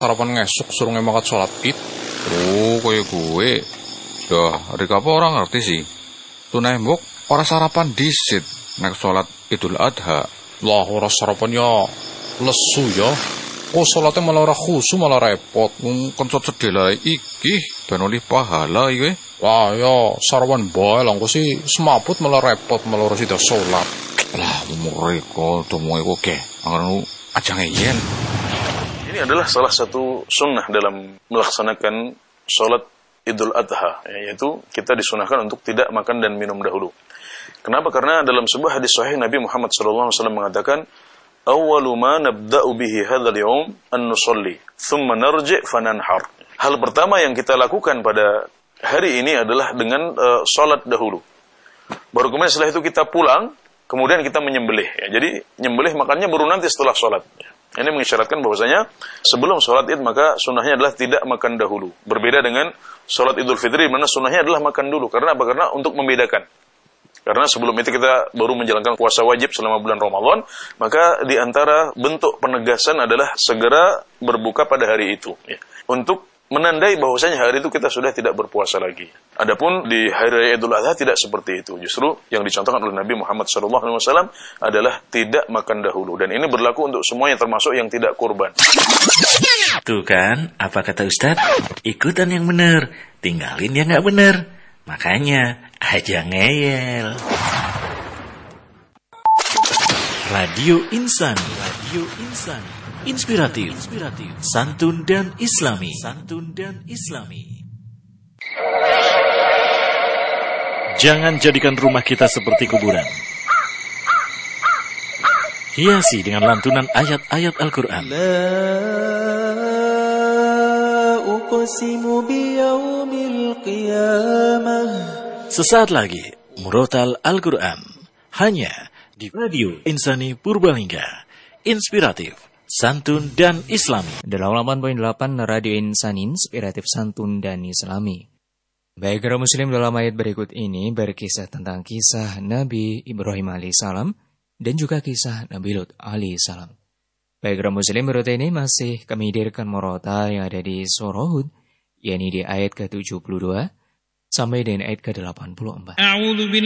sarapan ngesuk suruh ngemakat sholat id. Oh, kayak gue. Dah, Rika apa orang ngerti sih. Tunai mbok, orang sarapan disit. Nek sholat Idul Adha. Lah, orang sarapannya lesu ya. Oh, sholatnya malah ora khusu, malah repot. Kencot sedela iki ben oleh pahala iki. Wah, ya sarapan bae lah kok sih semaput malah repot, malah ora sida sholat. Lah, mereka domo iku ke. Anganu aja ngeyel. Ini adalah salah satu sunnah dalam melaksanakan sholat Idul Adha, yaitu kita disunahkan untuk tidak makan dan minum dahulu. Kenapa? Karena dalam sebuah hadis sahih Nabi Muhammad SAW mengatakan, awwalu ma nabda'u bihi hadzal yaum an nusalli thumma narji' fananhar. Hal pertama yang kita lakukan pada hari ini adalah dengan salat dahulu. Baru kemudian setelah itu kita pulang, kemudian kita menyembelih ya. Jadi nyembelih makannya baru nanti setelah salat. Ini mengisyaratkan bahwasanya sebelum salat Id maka sunnahnya adalah tidak makan dahulu. Berbeda dengan salat Idul Fitri mana sunnahnya adalah makan dulu. Karena apa? Karena untuk membedakan. Karena sebelum itu kita baru menjalankan puasa wajib selama bulan Ramadan, maka di antara bentuk penegasan adalah segera berbuka pada hari itu, ya. Untuk menandai bahwasanya hari itu kita sudah tidak berpuasa lagi. Adapun di hari raya Idul Adha tidak seperti itu. Justru yang dicontohkan oleh Nabi Muhammad SAW adalah tidak makan dahulu. Dan ini berlaku untuk semuanya termasuk yang tidak kurban. Tuh kan, apa kata Ustadz? Ikutan yang benar, tinggalin yang nggak benar. Makanya, aja ngeyel. Radio Insan. Inspiratif, santun dan islami. Jangan jadikan rumah kita seperti kuburan. Hiasi dengan lantunan ayat-ayat Al-Quran. Sesaat lagi, Murotal Al-Quran. Hanya di Radio Insani Purbalingga. Inspiratif, santun dan islami. 88.8 Radio Insani Inspiratif, santun dan islami. Baik, kaum muslim, dalam ayat berikut ini berkisah tentang kisah Nabi Ibrahim alaihissalam dan juga kisah Nabi Lut alaihissalam. Baik, kaum muslim, berikut ini masih kami hadirkan murotal yang ada di surah Hud, yakni di ayat ke-72 sampai dengan ayat ke-84.